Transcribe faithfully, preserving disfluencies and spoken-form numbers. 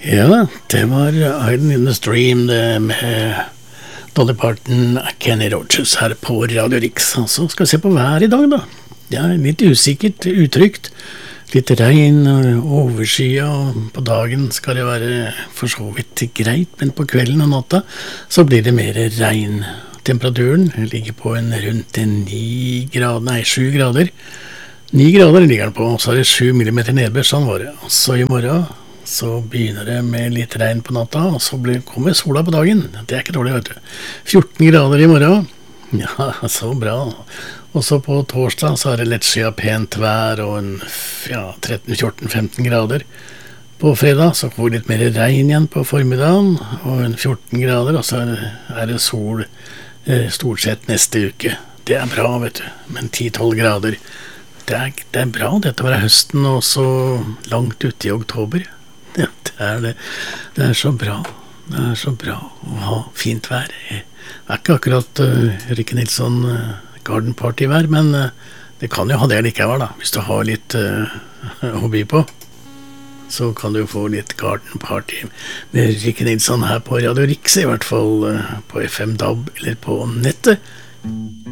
Ja, det var Island in the Stream det med Dolly Parton, Kenny Rogers her på Radio Rix. Så skal vi se på været i dag da. Det er litt usikkert, utrygt. Litt regn og overskya, og på dagen skal det være for så vidt greit, men på kvelden og natta så blir det mer regn. Temperaturen ligger på en rundt ni grader, nei, sju grader. Ni grader ligger den på, og så er det sju millimeter nedbør, sånn var det. Så i morgen så begynner det med litt regn på natta, og så blir, kommer sola på dagen. Det er ikke dårlig, vet du. fjorten grader i morgen. Ja, så bra. Og så på torsdag så er det lett skyet pent vær og en ja, tretten, fjorten, femten grader. På fredag så får vi litt mer regn igjen på formiddagen, og en fjorten grader, og så er det sol eh, stort sett neste uke. Det er bra, vet du, men ti til tolv grader. Det er, det er bra, dette var høsten, og så langt ute i oktober. Ja, det er det. Det er så bra. Det er så bra å ha fint vær. Det er ikke akkurat uh, Rikke Nilsson uh, Garden Party vær, men uh, det kan jo ha det likevel da. Hvis du har litt uh, å by på, så kan du få litt Garden Party med Rikke Nilsson her på Radio Rix, i hvert fall uh, på F M D A B eller på nettet.